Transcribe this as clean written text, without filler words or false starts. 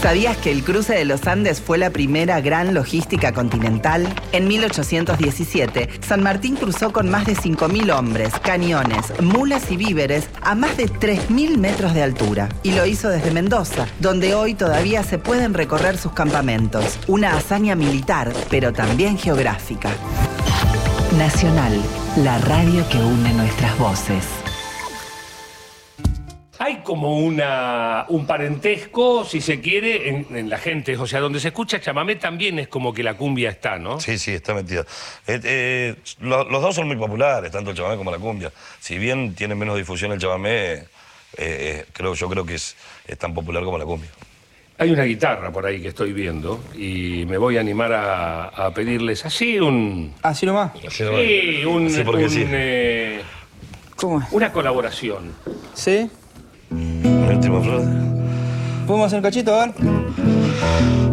¿Sabías que el cruce de los Andes fue la primera gran logística continental? En 1817, San Martín cruzó con más de 5.000 hombres, cañones, mulas y víveres a más de 3.000 metros de altura. Y lo hizo desde Mendoza, donde hoy todavía se pueden recorrer sus campamentos. Una hazaña militar, pero también geográfica. Nacional, la radio que une nuestras voces. Hay como un parentesco, si se quiere, en la gente. O sea, donde se escucha chamamé también es como que la cumbia está, ¿no? Sí, está metida. Los dos son muy populares, tanto el chamamé como la cumbia. Si bien tiene menos difusión el chamamé, yo creo que es tan popular como la cumbia. Hay una guitarra por ahí que estoy viendo y me voy a animar a pedirles así un... ¿Así nomás? Sí, ¿Cómo es? una colaboración. ¿Sí? Mi última frase. ¿Podemos hacer un cachito, a ver?